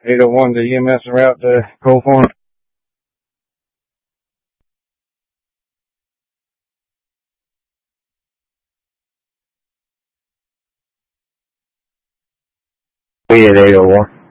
801 to EMS en route to Coal Farm. We at 801.